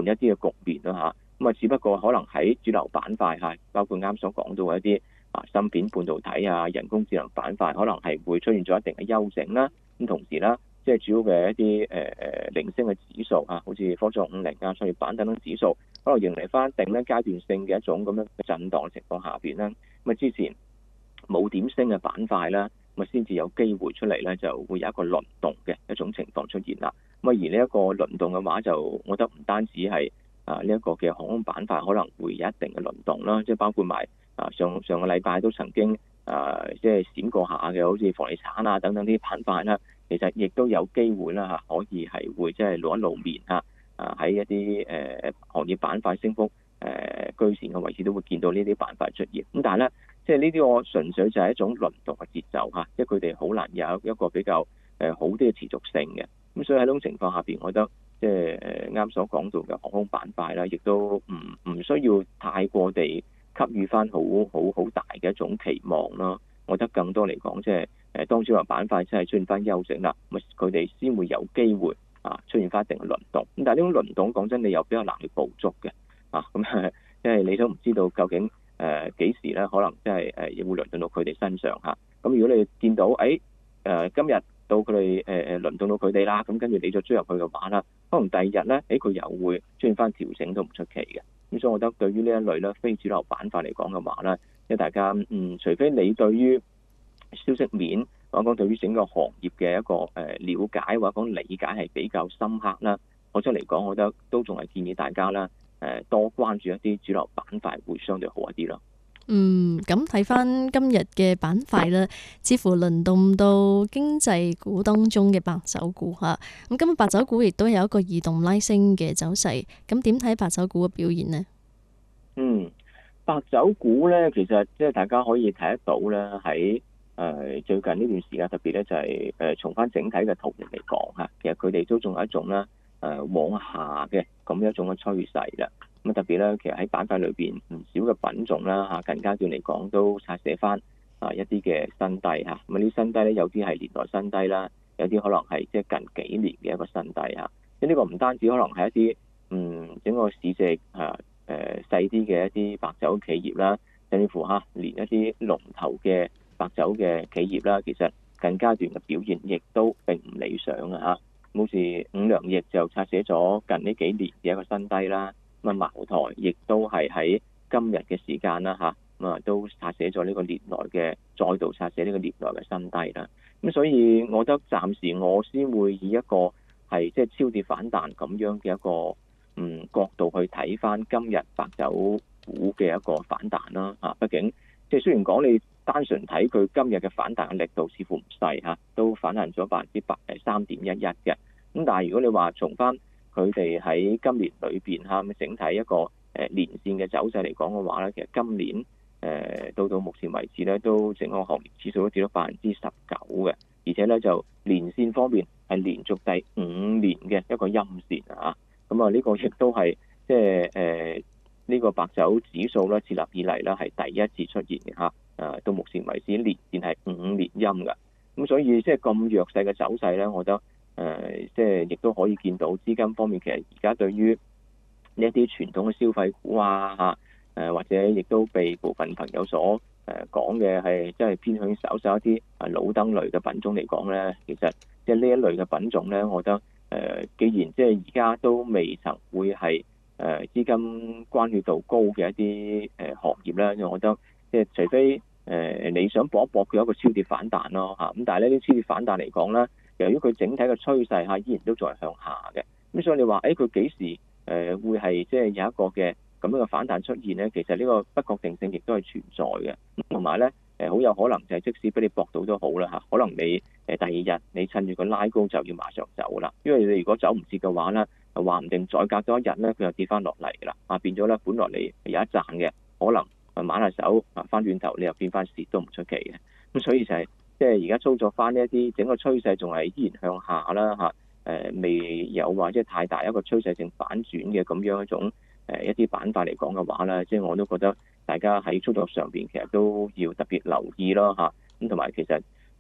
一啲嘅局面啦嚇。咁啊，只不過可能喺主流板塊嚇，包括啱所講到嘅一啲芯片、半導體啊、人工智能板塊，可能係會出現咗一定嘅休整啦。咁同時啦，即係主要嘅一啲領升嘅指數啊，好似科創50啊、創業板等等指數，可能迎嚟翻一定咧階段性嘅一種咁樣嘅震盪嘅情況下邊啦。咁啊，之前冇點升嘅板塊啦，咁啊先至有機會出嚟咧，就會有一個輪動嘅一種情況出現啦。咁啊，而呢一個輪動嘅話，就我覺得唔單止係呢一個嘅航空板塊可能會有一定嘅輪動啦，即係包括埋上個禮拜都曾經即係閃過下嘅，好似房地產啊等等啲板塊啦，其實亦都有機會啦嚇，可以係會即係露一露面嚇，喺一啲行業板塊升幅居前嘅位置都會見到呢啲板塊出現。咁但係咧，即係呢啲我純粹就係一種輪動嘅節奏嚇，即係佢哋好難有一個比較好啲嘅持續性嘅。咁所以喺呢種情況下邊，我覺得即係啱所講到嘅航空板塊啦，亦都唔需要太過地給予翻好大嘅一種期望咯。我覺得更多嚟講，即係當主流板塊真係出現翻休整啦，咁佢哋先會有機會出現翻一定嘅輪動。咁但係呢種輪動講真，你又比較難去捕捉嘅咁因為你都唔知道究竟幾時咧，可能真係會輪動到佢哋身上嚇。咁如果你見到今日到佢哋輪動到佢哋啦，咁跟住你再追入去嘅話啦，可能第二日咧佢又會出現翻調整都唔出奇嘅。咁所以我覺得對於呢一類咧非主流板塊嚟講嘅話咧，即係大家除非你對於消息面或者講對於整個行業嘅一個了解或者講理解係比較深刻啦，我出嚟講，我覺得都仲係建議大家啦多關注一啲主流板塊會相對好一啲咯。 咁睇翻今日嘅板塊咧，似乎輪動到經濟股當中嘅白酒股嚇。咁今日白酒股亦都有一個移動拉升嘅走勢。咁點睇白酒股嘅表現呢？ 白酒股咧，其實即係大家可以睇得到咧，喺最近呢段時間特別咧就係從翻整體嘅圖形嚟講嚇，其實佢哋都仲有一種咧往下嘅咁一種嘅趨勢啦。咁特別咧，其實喺板塊裏邊唔少嘅品種啦嚇，近階段嚟講都拆寫翻一啲嘅新低嚇。咁啲新低咧，有啲係年內新低啦，有啲可能係即係近幾年嘅一個新低嚇。即係呢個唔單止可能係一啲整個市值細啲嘅一啲白酒企業啦，甚至乎連一啲龍頭嘅白酒嘅企業啦，其實近階段嘅表現亦都並唔理想啊嚇。好似五糧液就拆寫咗近呢幾年嘅一個新低啦。咁啊，茅台亦都係喺今日嘅時間啦嚇，咁啊都拆寫咗呢個年內嘅，再度拆寫呢個年內嘅新低啦。咁所以我覺得暫時我先會以一個係即係超跌反彈咁樣嘅一個角度去睇翻今日白酒股嘅一個反彈啦嚇。畢竟即係雖然講你單純睇佢今日嘅反彈嘅力度似乎唔細嚇，都反彈咗3.11%嘅。咁但係如果你話從翻佢哋喺今年裏邊嚇，咁整體一個年線嘅走勢嚟講嘅話咧，其實今年到目前為止咧，都整個行業指數都跌咗19%嘅，而且咧就年線方面係連續第5年嘅一個陰線啊！咁啊，呢個亦都係即係呢個白酒指數咧設立以嚟啦，係第一次出現嘅嚇。到目前為止年線係5年陰嘅，咁所以即係咁弱勢嘅走勢咧，我覺得即係亦都可以見到資金方面，其實而家對於呢一啲傳統嘅消費股或者亦都被部分朋友所講嘅係即係偏向稍一啲老燈類嘅品種嚟講咧，其實即係呢一類嘅品種咧，我覺得既然即係而家都未曾會係資金關注度高嘅一啲行業咧，我覺得即係除非你想搏一搏佢有一個超跌反彈咯嚇，咁但係呢啲超跌反彈嚟講咧，由於佢整體嘅趨勢依然都仲係向下嘅，咁所以你話佢幾時會係即係有一個嘅咁樣嘅反彈出現咧？其實呢個不確定性亦都係存在嘅，同埋咧好有可能就係即使俾你搏到都好啦嚇，可能你第二日你趁住佢拉高就要馬上走啦，因為你如果走唔切嘅話咧，話唔定再隔多一日咧佢又跌翻落嚟啦，變咗咧本來你有一賺嘅，可能挽下手翻轉頭你又變翻蝕都唔出奇嘅，咁所以就係即係而家操作翻呢一啲整個趨勢仲係依然向下啦嚇，未有話即係太大一個趨勢性反轉嘅咁樣一種一啲板塊嚟講嘅話咧，即係我都覺得大家喺操作上邊其實都要特別留意咯嚇，咁同埋其實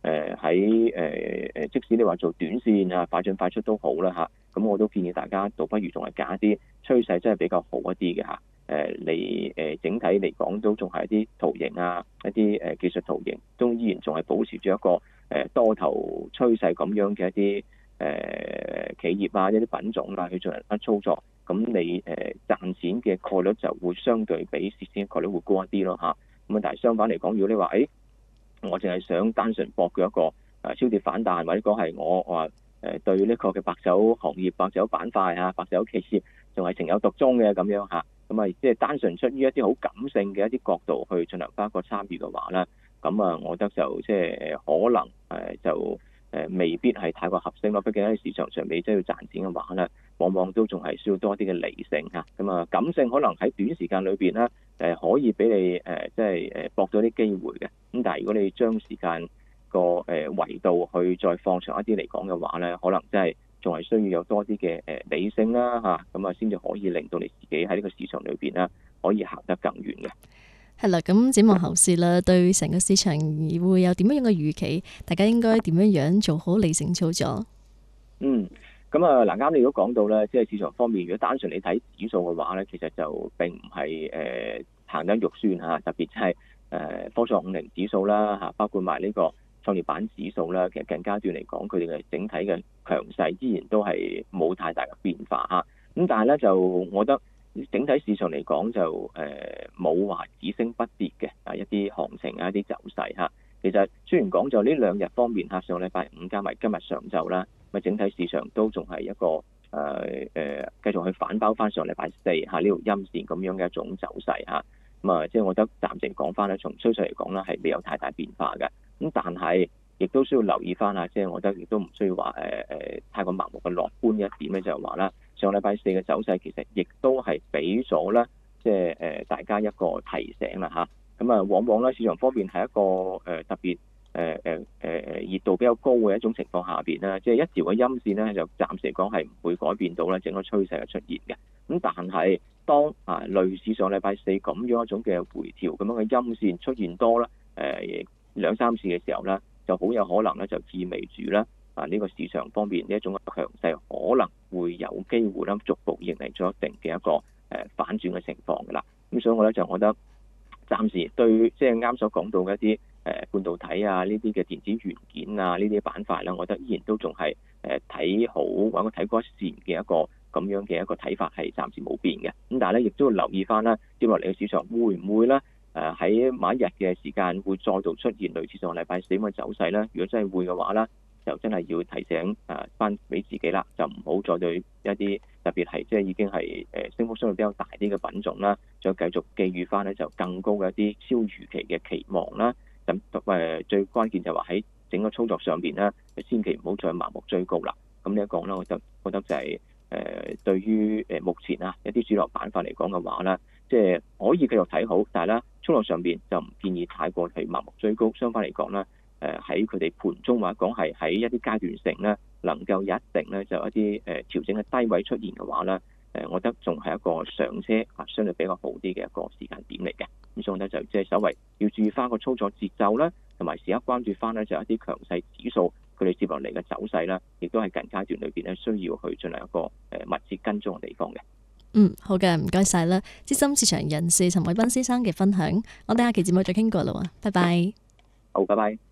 即使你話做短線啊、快進快出都好啦嚇，咁我都建議大家倒不如仲係揀一啲趨勢真係比較好一啲嘅嚇。整體嚟講都仲係一啲圖形啊，一啲技術圖形都依然仲係保持住一個多頭趨勢咁樣嘅一啲企業啊、一啲品種啊去進行一操作，咁你賺錢嘅概率就會相對比蝕錢嘅概率會高一啲咯嚇。咁但係相反嚟講，如果你話我淨係想單純博佢一個超跌反彈，或者講係我話對呢個嘅白酒行業、白酒板塊啊、白酒企業仲係情有獨鍾嘅咁樣嚇，咁即係單純出於一啲好感性嘅一啲角度去進行翻一個參與嘅話咧，咁我覺得就即係可能就未必係太過合適咯。畢竟喺市場上面即係要賺錢嘅話咧，往往都仲係需要多啲嘅理性嚇。咁感性可能喺短時間裏邊咧可以俾你即係博到啲機會嘅。咁但係如果你將時間個維度去再放長一啲嚟講嘅話咧，可能真係仲係需要有多啲嘅理性啦嚇，咁先至可以令到你自己喺呢個市場裏邊咧可以行得更遠嘅。 係啦，咁展望後市啦，對成個市場會有點樣嘅預期？大家應該點樣做好理性操作？ 咁嗱，啱你都講到咧，即係市場方面，如果單純你睇指數嘅話咧，其實就並唔係行得肉酸嚇，特別即係科創50指數啦嚇，包括埋呢個創業板指數啦，其實近階段嚟講，佢哋嘅整體嘅強勢依然都係冇太大嘅變化嚇。咁但係咧，就我覺得整體市場嚟講就冇話只升不跌嘅一啲行情啊、一啲走勢嚇。其實雖然講就呢兩日方面嚇，上禮拜五加埋今日上晝啦，咁整體市場都仲係一個繼續去反包翻上禮拜四嚇呢條陰線咁樣嘅一種走勢嚇。即係我覺得暫時講翻咧，從趨勢嚟講咧係未有太大變化嘅。咁但係亦都需要留意翻即係我覺得亦都唔需要話太過盲目嘅樂觀一點咧，就係話啦，上禮拜四嘅走勢其實亦都係俾咗咧，即係大家一個提醒啦嚇。往往咧市場方面係一個特別熱度比較高嘅一種情況下邊咧，即係一條嘅陰線咧就暫時嚟講係唔會改變到咧整個趨勢嘅出現嘅。咁但係當類似上禮拜四咁樣一種嘅回調咁樣嘅陰線出現多啦兩三次嘅時候咧，就好有可能咧就意味住咧呢個市場方面呢一種嘅強勢可能會有機會咧逐步迎嚟咗一定嘅一個反轉嘅情況㗎啦。咁所以我覺得暫時對即係啱所講到嘅一啲半導體啊，呢啲嘅電子元件啊，呢啲板塊啦，我覺得依然都仲係睇好或者睇過一線嘅一個咁樣嘅一個睇法係暫時冇變嘅。咁但係咧，亦都要留意翻啦，接落嚟嘅市場會唔會咧喺某一日嘅時間會再度出現類似上禮拜四咁嘅走勢咧？如果真係會嘅話咧，就真係要提醒翻俾自己啦，就唔好再對一啲特別係即係已經係升幅相對比較大啲嘅品種啦，再繼續寄予翻咧就更高嘅一啲超預期嘅期望啦。咁最關鍵就係話喺整個操作上邊咧，千祈唔好再盲目追高啦。咁呢一講咧，我就覺得就係對於目前一啲主流板塊嚟講嘅話咧，即係可以繼續睇好，但係咧操作上邊就唔建議太過去盲目追高。相反嚟講咧，喺佢哋盤中或者講係喺一啲階段性咧，能夠有一定咧就一啲調整嘅低位出現嘅話咧，我覺得仲係一個上車相對比較好啲嘅一個時間點嚟嘅。咁所以咧就即係稍微要注意翻個操作節奏啦，同埋時刻關注翻咧就一啲強勢指數佢哋接落嚟嘅走勢啦，亦都係近階段裏邊咧需要去進行一個密切跟蹤嘅地方嘅。 好嘅，唔該晒啦，資深市場人士陳偉斌先生嘅分享，我哋下期節目再傾過啦喎，拜拜。 好，拜拜。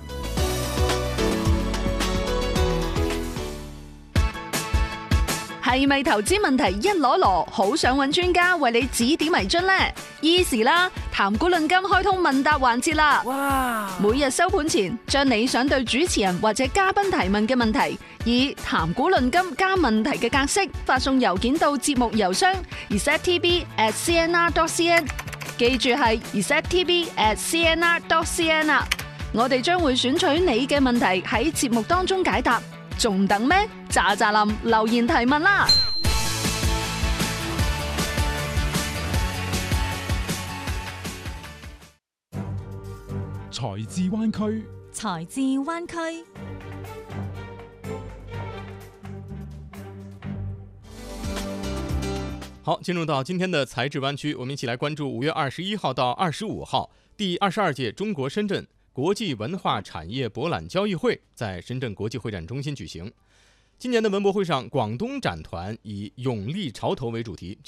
係咪投資問題一籮籮，好想揾專家為你指點迷津呢？Easy 啦，談股論金開通問答環節啦！哇！每日收盤前，將你想對主持人或者嘉賓提問嘅問題，以談股論金加問題嘅格式發送郵件到節目郵箱 resettv@cnr.cn， 記住係 resettv@cnr.cn 啦！我哋將會選取你嘅問題喺節目當中解答。仲等咩？喳喳林留言提問啦！ 財智灣區， 財智灣區。 好，進入到今天的財智灣區，我們一起來關注5月21號到25號第22屆中國深圳国际文化产业博览交易会在深圳国际会展中心举行。今年的文博会上，广东展团以永立潮头为主题，